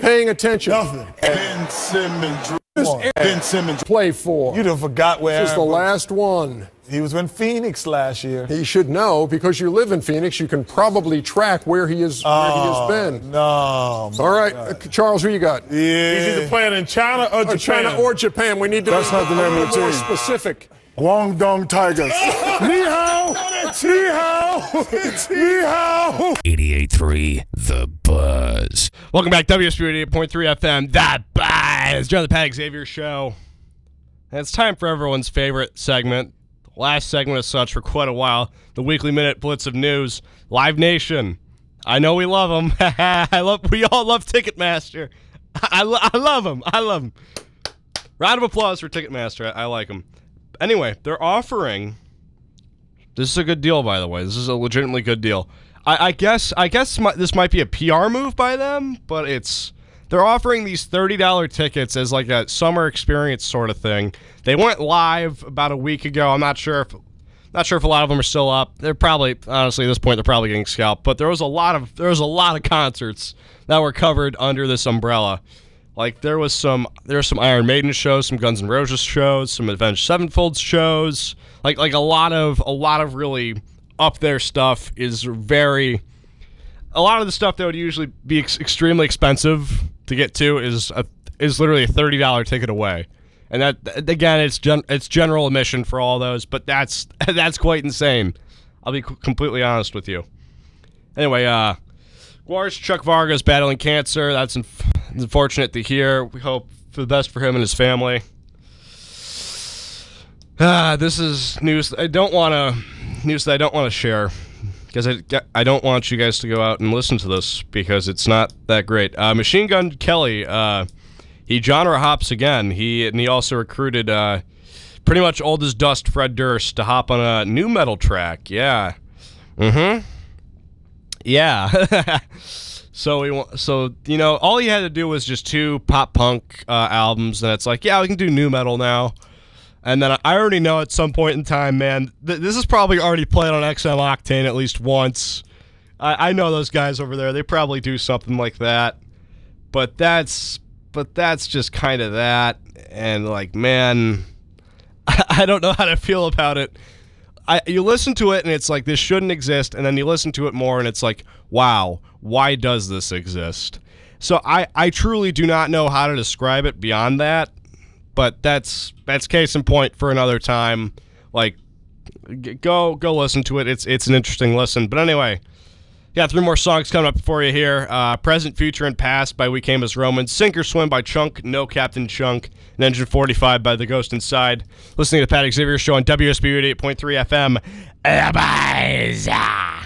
paying attention. Nothing. Ben Simmons. Ben Simmons. Play for. You done forgot where This is the last one. He was in Phoenix last year. He should know because you live in Phoenix. You can probably track where he has been. No. All right, Charles, who you got? Yeah. He's either playing in China or Japan. China or Japan. We need to That's not the name of the more team. specific. Guangdong Tigers. Ni hao. Ni hao. Ni hao. 88.3 The Buzz. Welcome back, WSB 88.3 FM, The Buzz. John the Pat Xavier Show. And it's time for everyone's favorite segment. The last segment as such for quite a while. The Weekly Minute Blitz of News. Live Nation. I know we love them. We all love Ticketmaster. I love them. I love them. Round of applause for Ticketmaster. I like them. Anyway, they're offering. This is a good deal, by the way. This is a legitimately good deal. I guess this might be a PR move by them, but they're offering these $30 tickets as like a summer experience sort of thing. They went live about a week ago. I'm not sure if a lot of them are still up. They're probably, honestly, at this point, they're probably getting scalped. But there was a lot of concerts that were covered under this umbrella. Like there was some Iron Maiden shows, some Guns N' Roses shows, some Avenged Sevenfold shows. Like a lot of really up there stuff is a lot of the stuff that would usually be extremely expensive to get to is literally a $30 ticket away. And that, again, it's general admission for all those, but that's quite insane. I'll be completely honest with you. Anyway, Guar's Chuck Vargas battling cancer. That's unfortunate to hear. We hope for the best for him and his family. This is news that I don't want to share because I don't want you guys to go out and listen to this because it's not that great. Machine Gun Kelly, he genre hops again. He also recruited pretty much old as dust Fred Durst to hop on a new metal track. Yeah. Yeah. So all he had to do was just 2 pop punk albums, and it's like, yeah, we can do new metal now. And then I already know at some point in time, man, this is probably already played on XM Octane at least once. I know those guys over there; they probably do something like that. But that's just kind of that, and like, man, I don't know how to feel about it. You listen to it and it's like this shouldn't exist, and then you listen to it more and it's like, wow, why does this exist? So I truly do not know how to describe it beyond that, but that's case in point for another time. Like, go listen to it. It's an interesting listen. But anyway, got 3 more songs coming up for you here. Present, Future, and Past by We Came as Romans. Sink or Swim by Chunk, No Captain Chunk. And Engine 45 by The Ghost Inside. Listening to the Pat Xavier Show on WSB 88.3 FM. The Buzz.